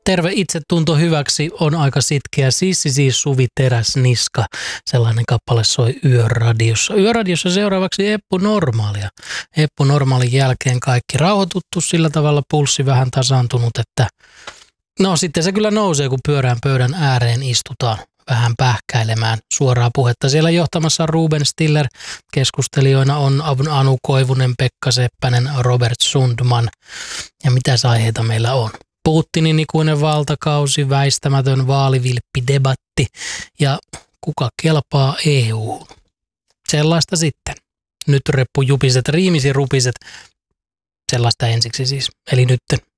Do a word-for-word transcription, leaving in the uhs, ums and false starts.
Terve itsetunto hyväksi on aika sitkeä. Sissi siis Suvi Teräsniska. Sellainen kappale soi Yöradiossa. Yöradiossa seuraavaksi Eppu Normaalia. Eppu Normaalin jälkeen kaikki rauhoituttu, sillä tavalla pulssi vähän tasaantunut, että no sitten se kyllä nousee, kun pyörään pöydän ääreen istutaan vähän pähkäilemään suoraa puhetta. Siellä johtamassa Ruben Stiller, keskustelijoina on Anu Koivunen, Pekka Seppänen, Robert Sundman. Ja mitäs aiheita meillä on? Putinin ikuinen valtakausi, väistämätön vaalivilppidebatti ja kuka kelpaa E U:hun. Sellaista sitten. Nyt reppujupiset, riimisi rupiset. Sellaista ensiksi siis. Eli nytten